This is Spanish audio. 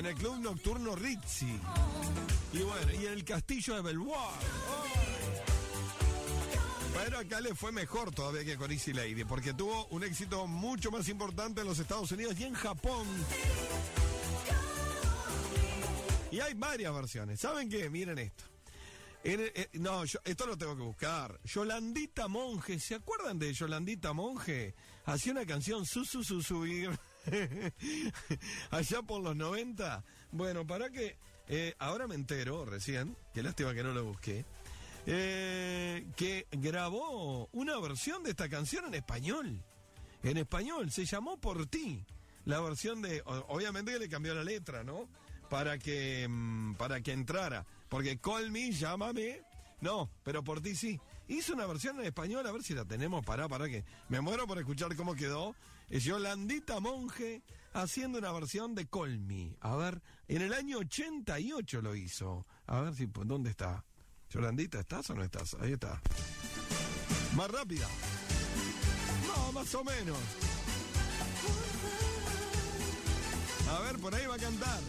en el Club Nocturno Ritzy. Y bueno, y en el Castillo de Belvoir. Pero acá le fue mejor todavía que con Easy Lady, porque tuvo un éxito mucho más importante en los Estados Unidos y en Japón. Y hay varias versiones. ¿Saben qué? Miren esto. Esto lo tengo que buscar. Yolandita Monge, ¿se acuerdan de Yolandita Monge? Hacía una canción subir allá por los 90. Bueno, para que ahora me entero recién, qué lástima que no lo busqué, que grabó una versión de esta canción en español. En español, se llamó Por Ti. La versión de, obviamente que le cambió la letra, ¿no? Para que entrara. Porque Call Me, llámame. No, pero Por Ti sí. Hizo una versión en español, a ver si la tenemos. Para que me muero por escuchar cómo quedó. Es Yolandita Monge haciendo una versión de Call Me. A ver, en el año 88 lo hizo. A ver si, ¿dónde está? Yolandita, ¿estás o no estás? Ahí está. Más rápida. No, más o menos. A ver, por ahí va a cantar.